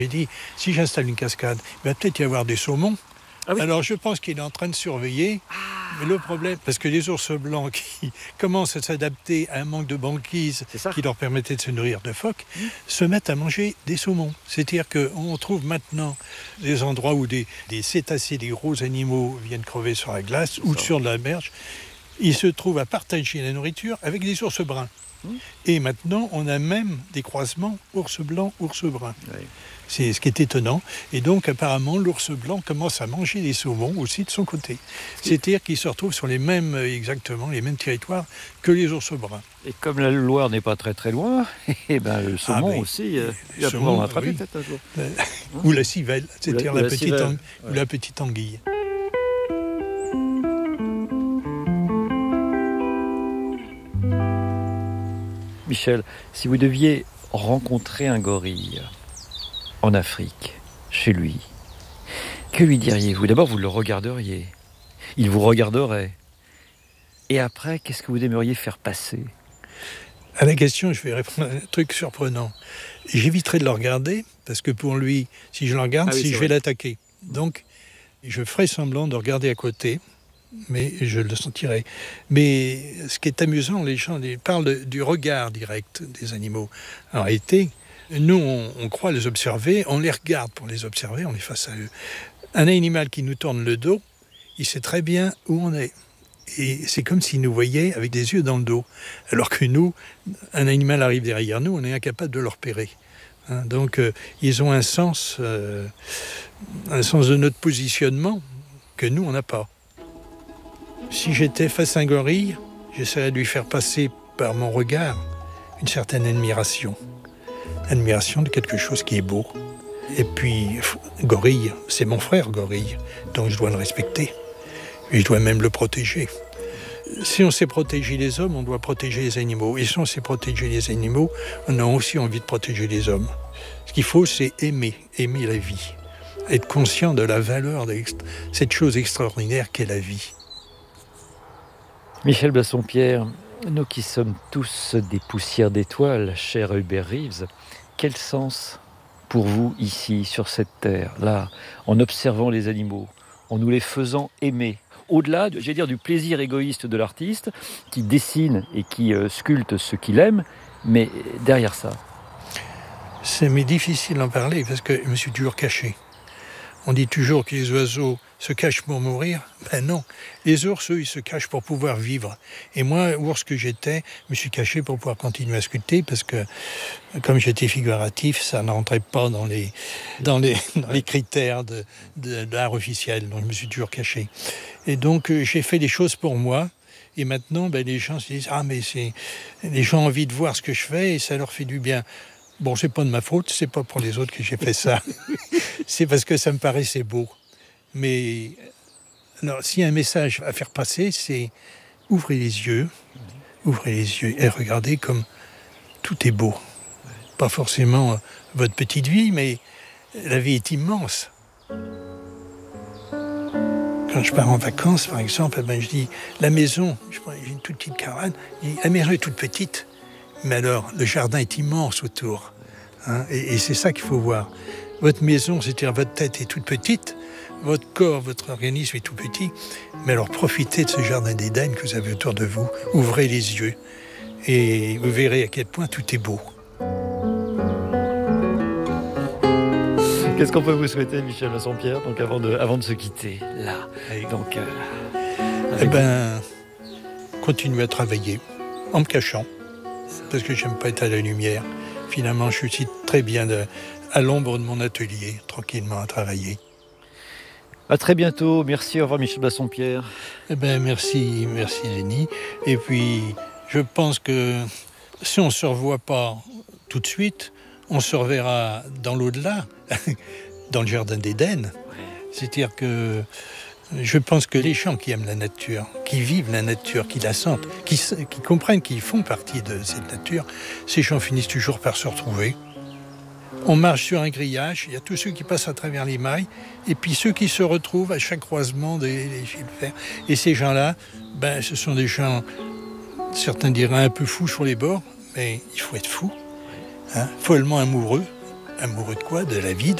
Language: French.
J'ai dit, si j'installe une cascade, il va peut-être y avoir des saumons. Ah oui. Alors je pense qu'il est en train de surveiller. Mais le problème, parce que les ours blancs qui commencent à s'adapter à un manque de banquise qui leur permettait de se nourrir de phoques, se mettent à manger des saumons. C'est-à-dire qu'on trouve maintenant des endroits où des cétacés, des gros animaux viennent crever sur la glace ou sur de la berge. Ils se trouvent à partager la nourriture avec des ours bruns. Et maintenant, on a même des croisements ours blanc, ours brun. Oui. C'est ce qui est étonnant. Et donc, apparemment, l'ours blanc commence à manger les saumons aussi de son côté. C'est-à-dire qu'il se retrouve sur exactement les mêmes territoires que les ours bruns. Et comme la Loire n'est pas très très loin, et le saumon aussi, il va pouvoir l'attraper peut-être un jour. Ou la civelle, c'est-à-dire la petite anguille. Michel, si vous deviez rencontrer un gorille en Afrique, chez lui, que lui diriez-vous ? D'abord, vous le regarderiez. Il vous regarderait. Et après, qu'est-ce que vous aimeriez faire passer ? À la question, je vais répondre à un truc surprenant. J'éviterai de le regarder, parce que pour lui, si je le regarde, je vais l'attaquer. Donc, je ferai semblant de regarder à côté, mais je le sentirai. Mais ce qui est amusant, les gens parlent du regard direct des animaux. En réalité, nous, on croit les observer, on les regarde pour les observer, on est face à eux. Un animal qui nous tourne le dos, il sait très bien où on est. Et c'est comme s'il nous voyait avec des yeux dans le dos. Alors que nous, un animal arrive derrière nous, on est incapable de le repérer. Donc, ils ont un sens de notre positionnement que nous, on n'a pas. Si j'étais face à un gorille, j'essaierais de lui faire passer par mon regard une certaine admiration. Admiration de quelque chose qui est beau. Et puis, gorille, c'est mon frère gorille, donc je dois le respecter. Et je dois même le protéger. Si on sait protéger les hommes, on doit protéger les animaux. Et si on sait protéger les animaux, on a aussi envie de protéger les hommes. Ce qu'il faut, c'est aimer la vie. Être conscient de la valeur de cette chose extraordinaire qu'est la vie. Michel Bassompierre, nous qui sommes tous des poussières d'étoiles, cher Hubert Reeves, quel sens pour vous ici, sur cette terre, là, en observant les animaux, en nous les faisant aimer, au-delà, du plaisir égoïste de l'artiste qui dessine et qui sculpte ce qu'il aime, mais derrière ça. C'est difficile d'en parler parce que je me suis toujours caché. On dit toujours que les oiseaux se cachent pour mourir. Ben non, les ours, eux, ils se cachent pour pouvoir vivre. Et moi, ours que j'étais, je me suis caché pour pouvoir continuer à sculpter parce que, comme j'étais figuratif, ça n'entrait pas dans les critères de l'art officiel. Donc, je me suis toujours caché. Et donc, j'ai fait des choses pour moi. Et maintenant, les gens se disent « Ah, mais les gens ont envie de voir ce que je fais et ça leur fait du bien. » Bon, c'est pas de ma faute, c'est pas pour les autres que j'ai fait ça. C'est parce que ça me paraissait beau. Mais alors, s'il y a un message à faire passer, c'est ouvrez les yeux et regardez comme tout est beau. Pas forcément votre petite vie, mais la vie est immense. Quand je pars en vacances, par exemple, je dis la maison, j'ai une toute petite caravane, la maison est toute petite. Mais alors, le jardin est immense autour. Et c'est ça qu'il faut voir. Votre maison, c'est-à-dire votre tête est toute petite, votre corps, votre organisme est tout petit. Mais alors, profitez de ce jardin d'Éden que vous avez autour de vous. Ouvrez les yeux et vous verrez à quel point tout est beau. Qu'est-ce qu'on peut vous souhaiter, Michel Bassompierre, donc avant de se quitter, là donc, continuez à travailler en me cachant. Parce que j'aime pas être à la lumière. Finalement, je suis très bien à l'ombre de mon atelier, tranquillement à travailler. À très bientôt. Merci, au revoir Michel Bassompierre. Merci Lenny. Et puis, je pense que si on ne se revoit pas tout de suite, on se reverra dans l'au-delà, dans le jardin d'Éden. C'est-à-dire que je pense que les gens qui aiment la nature, qui vivent la nature, qui la sentent, qui comprennent qu'ils font partie de cette nature, ces gens finissent toujours par se retrouver. On marche sur un grillage, il y a tous ceux qui passent à travers les mailles, et puis ceux qui se retrouvent à chaque croisement des fils de fer. Et ces gens-là, ce sont des gens, certains diraient un peu fous sur les bords, mais il faut être fou, follement amoureux, Amoureux de quoi? De la vie,